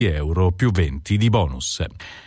euro più 20 di bonus.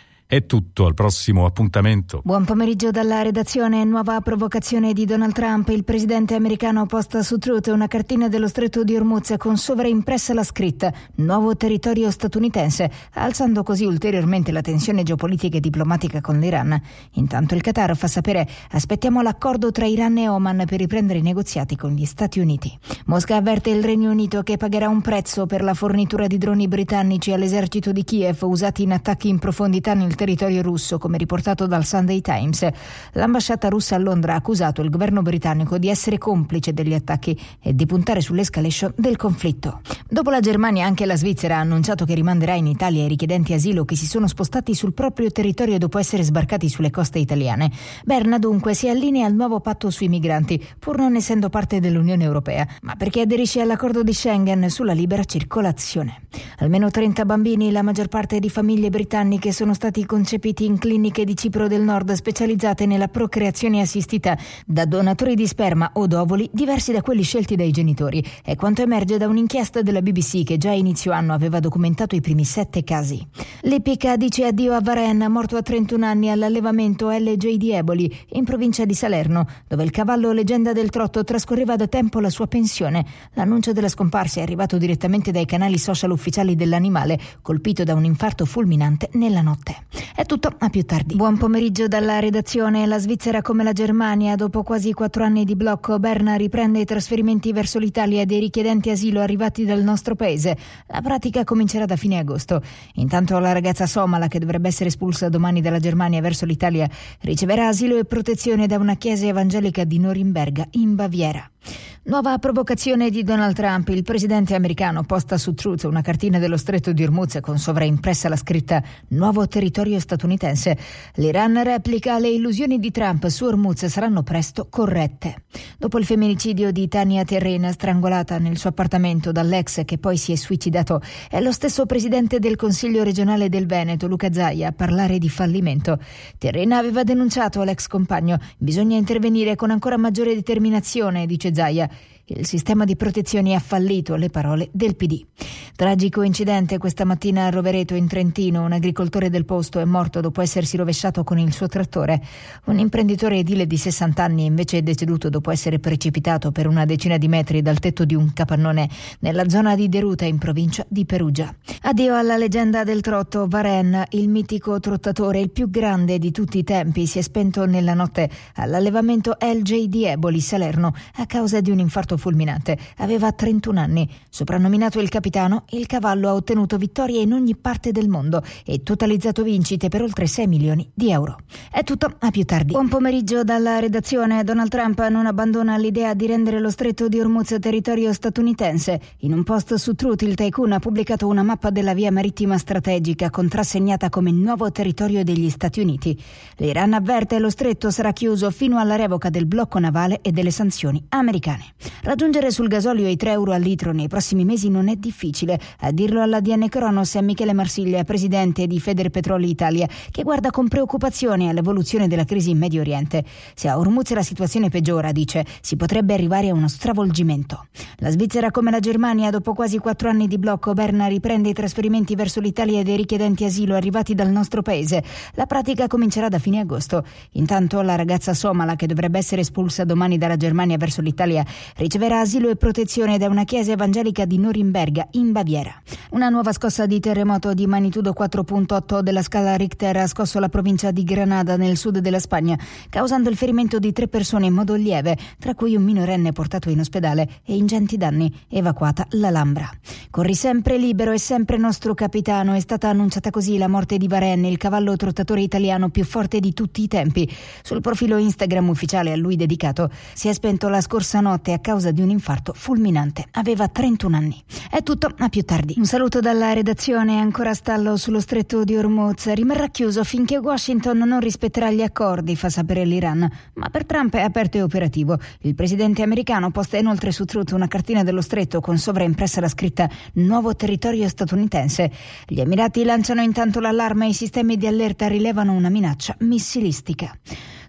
È tutto, al prossimo appuntamento. Buon pomeriggio dalla redazione. Nuova provocazione di Donald Trump. Il presidente americano posta su Truth una cartina dello stretto di Hormuz con sovraimpressa la scritta "Nuovo territorio statunitense", alzando così ulteriormente la tensione geopolitica e diplomatica con l'Iran. Intanto il Qatar fa sapere: aspettiamo l'accordo tra Iran e Oman per riprendere i negoziati con gli Stati Uniti. Mosca avverte il Regno Unito che pagherà un prezzo per la fornitura di droni britannici all'esercito di Kiev usati in attacchi in profondità nel territorio russo, come riportato dal Sunday Times. L'ambasciata russa a Londra ha accusato il governo britannico di essere complice degli attacchi e di puntare sull'escalation del conflitto. Dopo la Germania, anche la Svizzera ha annunciato che rimanderà in Italia i richiedenti asilo che si sono spostati sul proprio territorio dopo essere sbarcati sulle coste italiane. Berna dunque si allinea al nuovo patto sui migranti, pur non essendo parte dell'Unione Europea, ma perché aderisce all'accordo di Schengen sulla libera circolazione. Almeno 30 bambini, la maggior parte di famiglie britanniche, sono stati concepiti in cliniche di Cipro del Nord specializzate nella procreazione assistita da donatori di sperma o d'ovuli diversi da quelli scelti dai genitori. È quanto emerge da un'inchiesta della BBC che già a inizio anno aveva documentato i primi 7 casi. L'Epica dice addio a Varenne, morto a 31 anni all'allevamento LJ di Eboli, in provincia di Salerno, dove il cavallo leggenda del trotto trascorreva da tempo la sua pensione. L'annuncio della scomparsa è arrivato direttamente dai canali social ufficiali dell'animale, colpito da un infarto fulminante nella notte. È tutto, a più tardi. Buon pomeriggio dalla redazione. La Svizzera, come la Germania, dopo quasi 4 anni di blocco, Berna riprende i trasferimenti verso l'Italia dei richiedenti asilo arrivati dal nostro paese. La pratica comincerà da fine agosto. Intanto la ragazza somala, che dovrebbe essere espulsa domani dalla Germania verso l'Italia, riceverà asilo e protezione da una chiesa evangelica di Norimberga, in Baviera. Nuova provocazione di Donald Trump. Il presidente americano posta su Truth una cartina dello stretto di Hormuz con sovraimpressa la scritta "Nuovo territorio statunitense". L'Iran replica: le illusioni di Trump su Hormuz saranno presto corrette. Dopo il femminicidio di Tania Terrena, strangolata nel suo appartamento dall'ex che poi si è suicidato, è lo stesso presidente del Consiglio regionale del Veneto, Luca Zaia, a parlare di fallimento. Terrena aveva denunciato l'ex compagno: bisogna intervenire con ancora maggiore determinazione, dice Zaia. Il sistema di protezioni ha fallito, le parole del PD. Tragico incidente questa mattina a Rovereto, in Trentino. Un agricoltore del posto è morto dopo essersi rovesciato con il suo trattore. Un imprenditore edile di 60 anni invece è deceduto dopo essere precipitato per una decina di metri dal tetto di un capannone nella zona di Deruta, in provincia di Perugia. Addio alla leggenda del trotto. Varenne, il mitico trottatore, il più grande di tutti i tempi, si è spento nella notte all'allevamento LJ di Eboli, Salerno, a causa di un infarto fulminante. Aveva 31 anni. Soprannominato il capitano, il cavallo ha ottenuto vittorie in ogni parte del mondo e totalizzato vincite per oltre 6 milioni di euro. È tutto, a più tardi. Buon pomeriggio dalla redazione. Donald Trump non abbandona l'idea di rendere lo stretto di Hormuz territorio statunitense. In un post su Truth, il tycoon ha pubblicato una mappa della via marittima strategica contrassegnata come nuovo territorio degli Stati Uniti. L'Iran avverte: lo stretto sarà chiuso fino alla revoca del blocco navale e delle sanzioni americane. Raggiungere sul gasolio i 3 euro al litro nei prossimi mesi non è difficile. A dirlo all'ADN Cronos è Michele Marsiglia, presidente di Federpetroli Italia, che guarda con preoccupazione all'evoluzione della crisi in Medio Oriente. Se a Hormuz la situazione peggiora, dice, si potrebbe arrivare a uno stravolgimento. La Svizzera, come la Germania, dopo quasi 4 anni di blocco, Berna riprende i trasferimenti verso l'Italia dei richiedenti asilo arrivati dal nostro paese. La pratica comincerà da fine agosto. Intanto la ragazza somala, che dovrebbe essere espulsa domani dalla Germania verso l'Italia, riceverà asilo e protezione da una chiesa evangelica di Norimberga, in Baviera. Una nuova scossa di terremoto di magnitudo 4.8 della scala Richter ha scosso la provincia di Granada, nel sud della Spagna, causando il ferimento di 3 persone in modo lieve, tra cui un minorenne portato in ospedale e ingenti danni, evacuata l'Alhambra. Corri sempre libero e sempre nostro capitano. È stata annunciata così la morte di Varenne, il cavallo trottatore italiano più forte di tutti i tempi. Sul profilo Instagram ufficiale a lui dedicato si è spento la scorsa notte a causa di un infarto fulminante. Aveva 31 anni. È tutto, a più tardi. Un saluto dalla redazione. Ancora stallo sullo stretto di Hormuz. Rimarrà chiuso finché Washington non rispetterà gli accordi, fa sapere l'Iran. Ma per Trump è aperto e operativo. Il presidente americano posta inoltre su Truth una cartina dello stretto con sovraimpressa la scritta "Nuovo territorio statunitense". Gli Emirati lanciano intanto l'allarme e i sistemi di allerta rilevano una minaccia missilistica.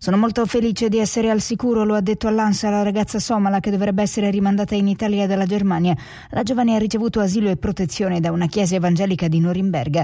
Sono molto felice di essere al sicuro, lo ha detto all'ANSA la ragazza somala che dovrebbe essere rimandata in Italia dalla Germania. La giovane ha ricevuto asilo e protezione da una chiesa evangelica di Norimberga.